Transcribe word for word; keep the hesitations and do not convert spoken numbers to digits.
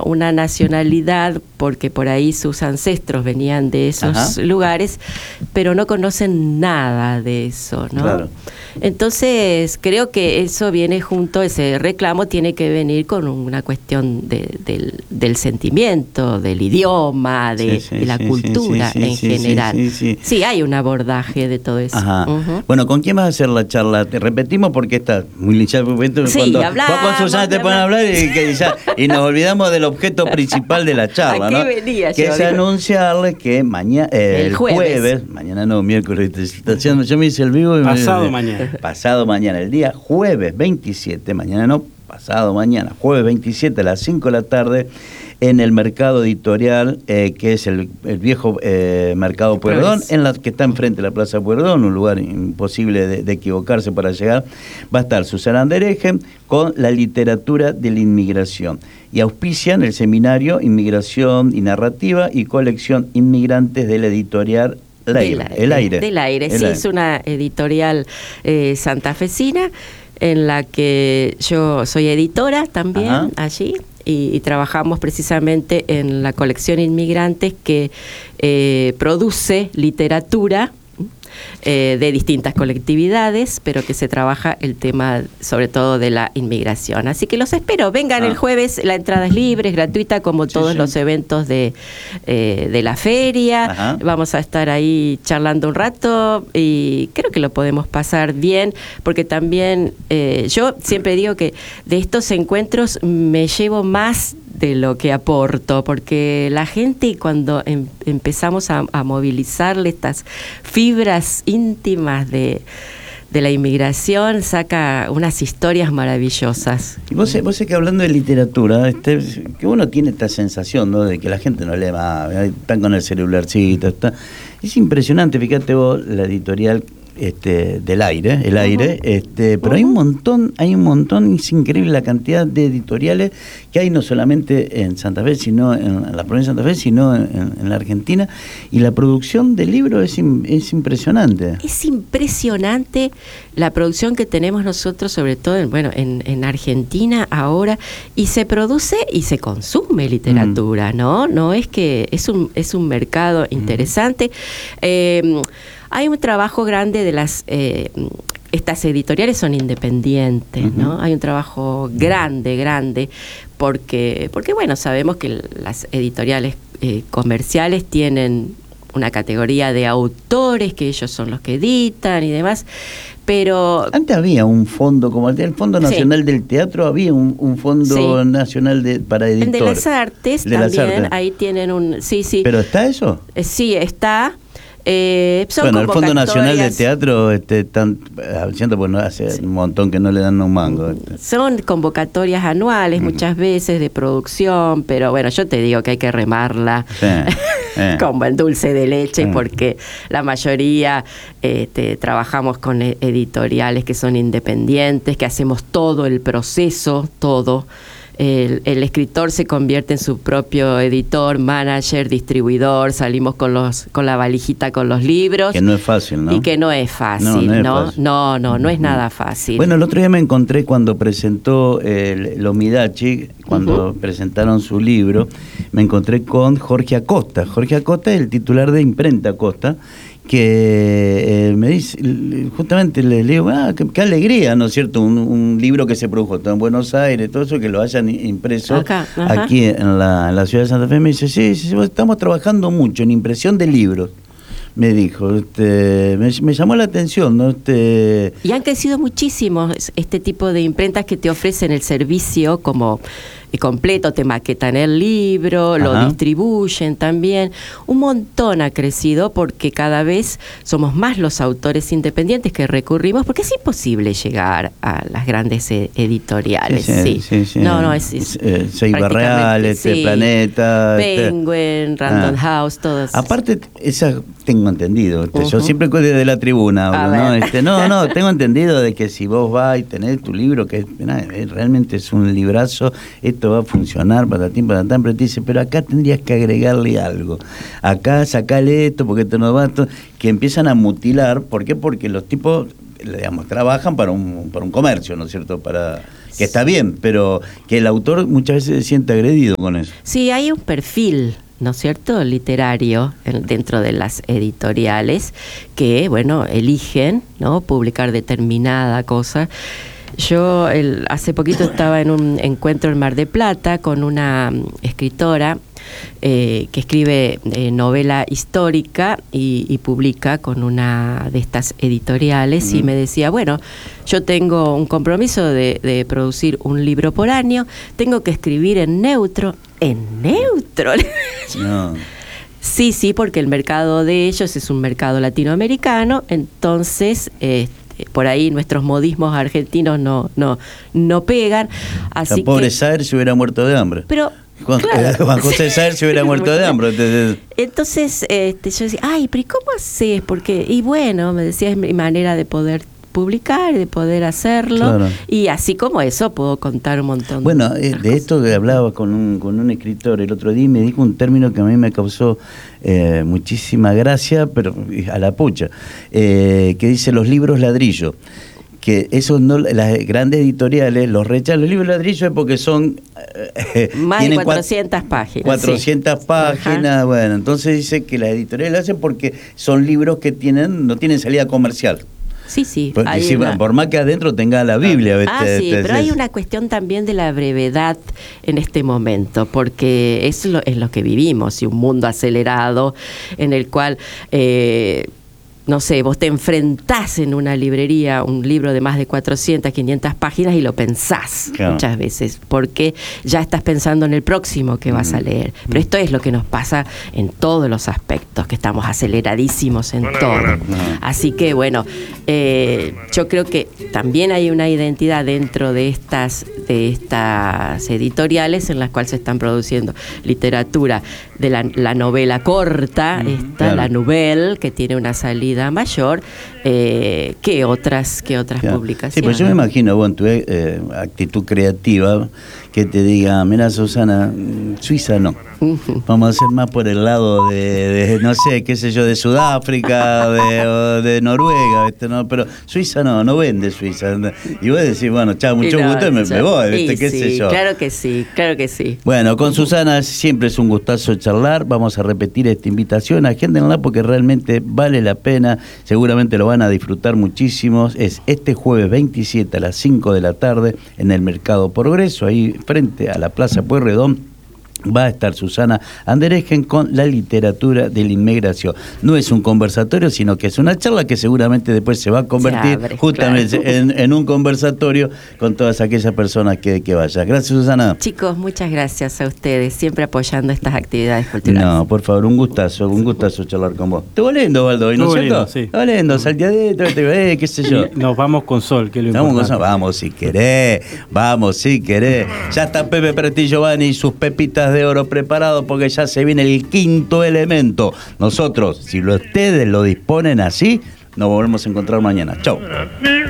una nacionalidad, porque por ahí sus ancestros venían de esos Ajá. lugares, pero no conocen nada de eso, ¿no? Claro. Entonces, creo que eso viene junto, ese reclamo tiene que venir con una cuestión de, del, del sentimiento, del idioma, de, sí, sí, de la sí, cultura sí, sí, en sí, general. Sí, sí, sí. sí, hay un abordaje de todo eso. Ajá. Uh-huh. Bueno, ¿con quién vas a hacer la charla? Te repetimos porque está muy linchado. Sí, cuando hablamos, vos con Susana te ponen a hablar y, que ya, y nos olvidamos del objeto principal de la charla, ¿A qué ¿no? venía que yo? es anunciarles que mañana, eh, el, el jueves. jueves, mañana no, miércoles, yo me hice el vivo y pasado me, mañana. Pasado mañana, el día jueves veintisiete, mañana no, pasado mañana, jueves veintisiete a las cinco de la tarde, en el mercado editorial, eh, que es el, el viejo eh, mercado Pueyrredón, en la que está enfrente de la Plaza Pueyrredón, un lugar imposible de, de equivocarse para llegar. Va a estar Susana Andereje con la literatura de la inmigración. Y auspician el seminario Inmigración y Narrativa y colección Inmigrantes de la editorial El Aire. Del aire, el aire. Del aire, el sí, aire. Es una editorial eh, santafesina en la que yo soy editora también Ajá. allí. Y, y trabajamos precisamente en la colección Inmigrantes que eh, produce literatura eh, de distintas colectividades, pero que se trabaja el tema sobre todo de la inmigración. Así que los espero, vengan ah. el jueves, la entrada es libre, es gratuita como sí, todos sí. los eventos de, eh, de la feria. Ajá. Vamos a estar ahí charlando un rato y creo que lo podemos pasar bien, porque también eh, yo siempre digo que de estos encuentros me llevo más de lo que aporto, porque la gente cuando em, empezamos a, a movilizarle estas fibras íntimas de, de la inmigración, saca unas historias maravillosas. Y vos, vos sé que hablando de literatura, este, que uno tiene esta sensación, ¿no?, de que la gente no lee más, están con el celularcito, está. Es impresionante, fíjate vos, la editorial Este, del aire, el aire, uh-huh. este, pero uh-huh. hay un montón, hay un montón, es increíble la cantidad de editoriales que hay no solamente en Santa Fe, sino en, en la provincia de Santa Fe, sino en, en la Argentina, y la producción de libros es, es impresionante. Es impresionante la producción que tenemos nosotros, sobre todo en, bueno, en, en Argentina ahora, y se produce y se consume literatura, uh-huh. ¿no? No es que es un, es un mercado interesante. Uh-huh. Eh, Hay un trabajo grande de las... Eh, estas editoriales son independientes, uh-huh. ¿no? Hay un trabajo grande, grande, porque, porque bueno, sabemos que las editoriales eh, comerciales tienen una categoría de autores, que ellos son los que editan y demás, pero... Antes había un fondo, como el Fondo Nacional sí. del Teatro, había un, un fondo sí. nacional de, para editores. De las artes de también, las artes. Ahí tienen un... Sí, sí. ¿Pero está eso? Eh, sí, está... Eh, son bueno, el Fondo Nacional de Teatro este, están siento pues no hace sí. un montón que no le dan un mango. Este. Son convocatorias anuales uh-huh. muchas veces de producción, pero bueno, yo te digo que hay que remarla sí. eh. como el dulce de leche, uh-huh. porque la mayoría este, trabajamos con editoriales que son independientes, que hacemos todo el proceso, todo. El, el escritor se convierte en su propio editor, manager, distribuidor, salimos con los con la valijita con los libros. Que no es fácil, ¿no? Y que no es fácil, ¿no? No, es, ¿no? Fácil. no, no, no es nada fácil. Bueno, el otro día me encontré cuando presentó el Lomidachi, cuando uh-huh. presentaron su libro, me encontré con Jorge Acosta. Jorge Acosta es el titular de Imprenta Acosta, que eh, me dice, justamente le, le digo, ah, qué, qué alegría, ¿no es cierto? Un, un libro que se produjo en Buenos Aires, todo eso, que lo hayan impreso Acá, aquí en la, en la ciudad de Santa Fe. Me dice, sí, sí, sí, estamos trabajando mucho en impresión de libros. Me dijo, este, me, me llamó la atención, ¿no? Este... Y han crecido muchísimo este tipo de imprentas que te ofrecen el servicio como completo, te maquetan el libro, Ajá. lo distribuyen también. Un montón ha crecido porque cada vez somos más los autores independientes que recurrimos, porque es imposible llegar a las grandes editoriales. Sí, sí, sí, sí. No, no, es... es eh, Seiba Real, este, sí. Planeta... Penguin, este, Random ah. House, todas. Aparte, esa tengo entendido. Este, uh-huh. Yo siempre desde la tribuna hablo, ¿no? Este, no, no, tengo entendido de que si vos vas y tenés tu libro, que nah, realmente es un librazo, esto va a funcionar, patatín, patatán, pero te dice, pero acá tendrías que agregarle algo. Acá sacale esto, porque esto no va, esto, que empiezan a mutilar. ¿Por qué? Porque los tipos, digamos, trabajan para un, para un comercio, ¿no es cierto? Para que está bien, pero que el autor muchas veces se siente agredido con eso. Sí, hay un perfil, ¿no es cierto?, literario en, dentro de las editoriales que, bueno, eligen, ¿no?, publicar determinada cosa. Yo el, hace poquito estaba en un encuentro en Mar del Plata con una escritora eh, que escribe eh, novela histórica y, y publica con una de estas editoriales, mm. y me decía, bueno, yo tengo un compromiso de, de producir un libro por año, tengo que escribir en neutro. ¿En neutro? No. Sí, sí, porque el mercado de ellos es un mercado latinoamericano, entonces eh, por ahí nuestros modismos argentinos no no no pegan. Así el pobre que, Saer se hubiera muerto de hambre. Pero Juan, claro. Juan José Saer se hubiera muerto de hambre. Entonces, entonces este, yo decía, ay, pero ¿y cómo haces? Porque, y bueno, me decía, es mi manera de poder publicar, de poder hacerlo, claro. Y así como eso puedo contar un montón bueno, de Bueno, de cosas. esto que hablaba con un, con un escritor el otro día y me dijo un término que a mí me causó eh, muchísima gracia, pero a la pucha, eh, que dice los libros ladrillo. Que esos no, las grandes editoriales los rechazan. Los libros ladrillo es porque son eh, más de cuatrocientas páginas. cuatrocientas sí. páginas, ajá. Bueno, entonces dice que las editoriales lo hacen porque son libros que tienen no tienen salida comercial. Sí, sí. Por, si, una... por más que adentro tenga la Biblia. Ah, este, sí, este, pero hay una cuestión también de la brevedad en este momento, porque es lo, es lo que vivimos, y un mundo acelerado en el cual... Eh, no sé, vos te enfrentás en una librería un libro de más de cuatrocientas, quinientas páginas y lo pensás, claro, muchas veces, porque ya estás pensando en el próximo que vas a leer. Pero esto es lo que nos pasa en todos los aspectos, que estamos aceleradísimos en todo. Así que, bueno, eh, yo creo que también hay una identidad dentro de estas, de estas editoriales en las cuales se están produciendo literatura de la, la novela corta, mm, esta, claro, la nouvelle, que tiene una salida mayor eh, que otras que otras claro. publicaciones. Sí, pues yo me imagino, vos en tu eh, actitud creativa, que te diga, mira Susana, Suiza no. Uh-huh. Vamos a hacer más por el lado de, de no sé, qué sé yo, de Sudáfrica, de, o de Noruega, ¿viste? No, pero Suiza no, no vende Suiza. Y vos decís, bueno, chao, mucho no, gusto y me, me voy, ¿viste? ¿Qué sí, sé yo? Claro que sí, claro que sí. Bueno, con Susana siempre es un gustazo charlar. Vamos a repetir esta invitación, agéndenla porque realmente vale la pena, seguramente lo van a disfrutar muchísimo. Es este jueves veintisiete a las cinco de la tarde en el Mercado Progreso, ahí frente a la Plaza Pueyrredón. Va a estar Susana Anderegen con la literatura de la inmigración. No es un conversatorio, sino que es una charla que seguramente después se va a convertir abre, justamente claro. en, en un conversatorio con todas aquellas personas que, que vayan. Gracias, Susana. Chicos, muchas gracias a ustedes, siempre apoyando estas actividades culturales. No, por favor, un gustazo, un gustazo charlar con vos. Estuvo lindo, Baldo, ¿no es cierto? Sí. Estuvo lindo, salteadito, eh, qué sé yo. Nos vamos con Sol, que es lo vamos importante. Con Sol. Vamos si querés, vamos si querés. Ya está Pepe Pereti Giovanni y sus pepitas de oro preparado porque ya se viene el quinto elemento. Nosotros, si ustedes lo disponen así, nos volvemos a encontrar mañana. Chau.